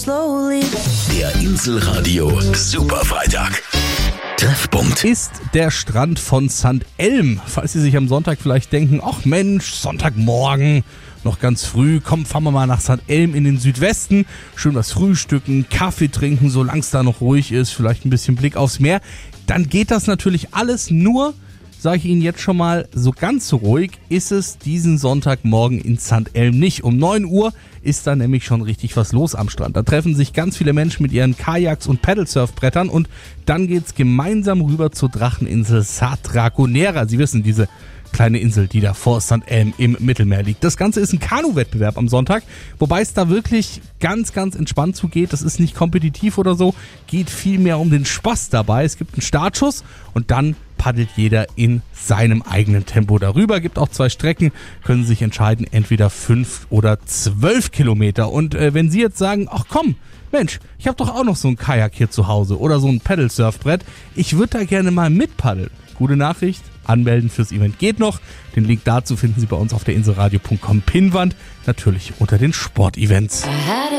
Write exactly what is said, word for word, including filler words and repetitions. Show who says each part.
Speaker 1: Der Inselradio Superfreitag. Treffpunkt
Speaker 2: Ist der Strand von Sankt Elm. Falls Sie sich am Sonntag vielleicht denken, ach Mensch, Sonntagmorgen, noch ganz früh, komm, fahren wir mal nach Sankt Elm in den Südwesten. Schön was frühstücken, Kaffee trinken, solange es da noch ruhig ist, vielleicht ein bisschen Blick aufs Meer. Dann geht das natürlich alles, nur, sage ich Ihnen jetzt schon mal, so ganz so ruhig ist es diesen Sonntagmorgen in Sankt Elm nicht. Um neun Uhr ist da nämlich schon richtig was los am Strand. Da treffen sich ganz viele Menschen mit ihren Kajaks und Paddlesurfbrettern und dann geht's gemeinsam rüber zur Dracheninsel Sa Dragonera. Sie wissen, diese kleine Insel, die da vor Sankt Elm im Mittelmeer liegt. Das Ganze ist ein Kanu-Wettbewerb am Sonntag, wobei es da wirklich ganz, ganz entspannt zugeht. Das ist nicht kompetitiv oder so, geht vielmehr um den Spaß dabei. Es gibt einen Startschuss und dann paddelt jeder in seinem eigenen Tempo darüber. Gibt auch zwei Strecken, können Sie sich entscheiden, entweder fünf oder zwölf Kilometer. Und äh, wenn Sie jetzt sagen, ach komm, Mensch, ich habe doch auch noch so ein Kajak hier zu Hause oder so ein Paddle-Surfbrett, ich würde da gerne mal mitpaddeln. Gute Nachricht, anmelden fürs Event geht noch. Den Link dazu finden Sie bei uns auf der inselradio punkt com Pinnwand, natürlich unter den Sportevents.